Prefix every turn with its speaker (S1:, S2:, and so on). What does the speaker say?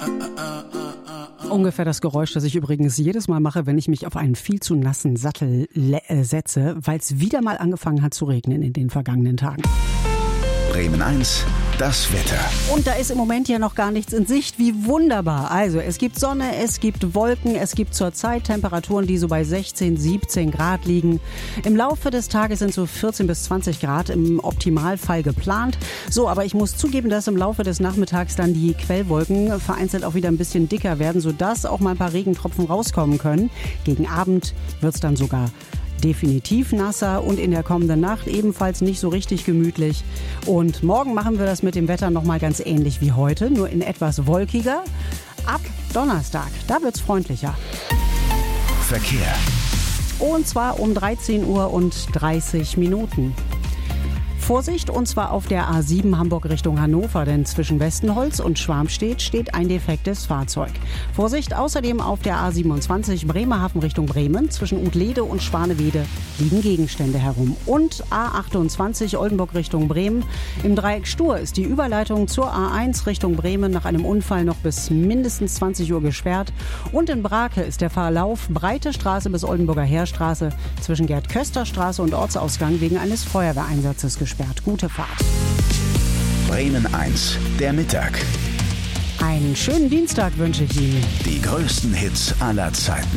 S1: Ungefähr das Geräusch, das ich übrigens jedes Mal mache, wenn ich mich auf einen viel zu nassen Sattel setze, weil es wieder mal angefangen hat zu regnen in den vergangenen Tagen.
S2: Bremen 1, das Wetter.
S1: Und da ist im Moment ja noch gar nichts in Sicht. Wie wunderbar. Also es gibt Sonne, es gibt Wolken, es gibt zurzeit Temperaturen, die so bei 16, 17 Grad liegen. Im Laufe des Tages sind so 14 bis 20 Grad im Optimalfall geplant. So, aber ich muss zugeben, dass im Laufe des Nachmittags dann die Quellwolken vereinzelt auch wieder ein bisschen dicker werden, sodass auch mal ein paar Regentropfen rauskommen können. Gegen Abend wird es dann sogar definitiv nasser und in der kommenden Nacht ebenfalls nicht so richtig gemütlich. Und morgen machen wir das mit dem Wetter nochmal ganz ähnlich wie heute, nur in etwas wolkiger. Ab Donnerstag, da wird's freundlicher.
S2: Verkehr.
S1: Und zwar um 13:30 Uhr. Vorsicht, und zwar auf der A7 Hamburg Richtung Hannover, denn zwischen Westenholz und Schwarmstedt steht ein defektes Fahrzeug. Vorsicht, außerdem auf der A27 Bremerhaven Richtung Bremen, zwischen Utlede und Schwanewede liegen Gegenstände herum. Und A28 Oldenburg Richtung Bremen. Im Dreieck Stur ist die Überleitung zur A1 Richtung Bremen nach einem Unfall noch bis mindestens 20 Uhr gesperrt. Und in Brake ist der Verlauf Breite Straße bis Oldenburger Heerstraße zwischen Gerd-Köster-Straße und Ortsausgang wegen eines Feuerwehreinsatzes gesperrt. Gute Fahrt.
S2: Bremen 1, der Mittag.
S1: Einen schönen Dienstag wünsche ich Ihnen.
S2: Die größten Hits aller Zeiten.